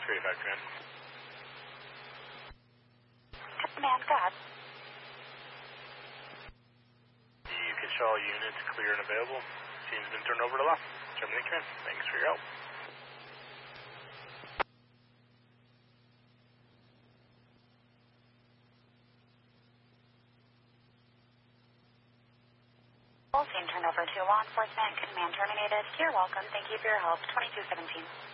385 command. Command, go ahead. The Kitchell units clear and available. Scene's been turned over to law. Terminate command. Thanks for your help. Scene turned over to law enforcement. Command terminated. You're welcome. Thank you for your help. 2217.